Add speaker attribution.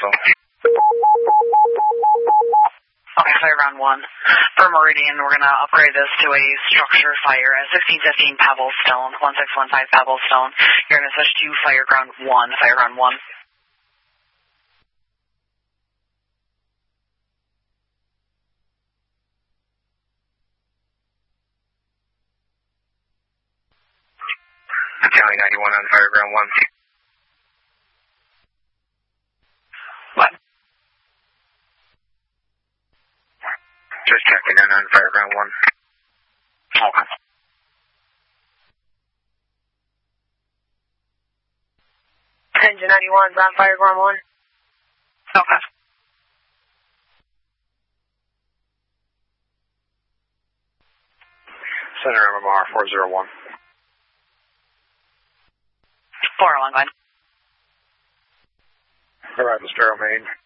Speaker 1: Pebblestone.
Speaker 2: Okay, fire ground 1. For Meridian, we're going to upgrade this to a structure fire at 1615 Pebblestone, 1615 Pebblestone. You're going to switch to fire ground 1, fire ground 1.
Speaker 1: County 91 on fire ground 1.
Speaker 2: What?
Speaker 1: Just checking in on fire ground 1.
Speaker 2: Okay.
Speaker 3: Engine 91's on fire ground 1.
Speaker 2: Okay.
Speaker 1: Center MMR 401.
Speaker 2: 401, go ahead.
Speaker 1: Arrival Sparrow Main.